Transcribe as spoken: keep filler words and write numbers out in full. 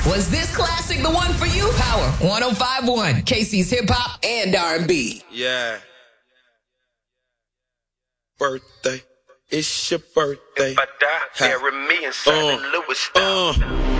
Was this classic the one for you? Power one oh five point one, K C's hip hop and R and B. Yeah. Birthday. It's your birthday. If I die, bury me in Saint Louis style. Uh, uh.